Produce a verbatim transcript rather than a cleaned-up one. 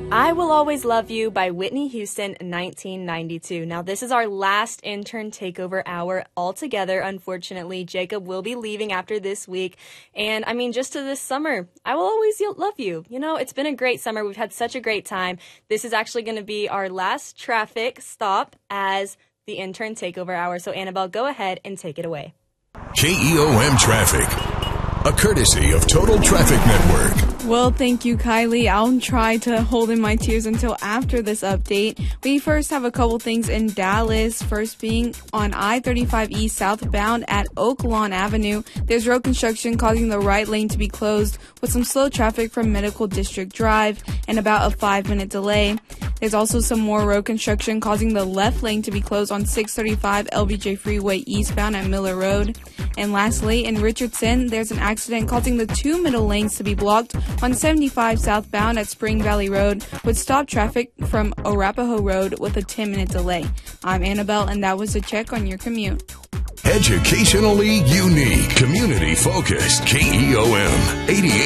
I Will Always Love You by Whitney Houston, nineteen ninety-two. Now, this is our last intern takeover hour altogether. Unfortunately, Jacob will be leaving after this week. And I mean, just to this summer, I will always love you. You know, it's been a great summer. We've had such a great time. This is actually going to be our last traffic stop as the intern takeover hour. So, Annabelle, go ahead and take it away. K E O M Traffic, a courtesy of Total Traffic Network. Well, thank you, Kylie. I'll try to hold in my tears until after this update. We first have a couple things in Dallas. First being on I thirty-five East southbound at Oak Lawn Avenue. There's road construction causing the right lane to be closed with some slow traffic from Medical District Drive and about a five-minute delay. There's also some more road construction causing the left lane to be closed on six thirty-five L B J Freeway eastbound at Miller Road. And lastly, in Richardson, there's an accident causing the two middle lanes to be blocked on seventy-five southbound at Spring Valley Road with stop traffic from Arapahoe Road with a ten-minute delay. I'm Annabelle, and that was a check on your commute. Educationally unique, community focused, K E O M eighty-eight.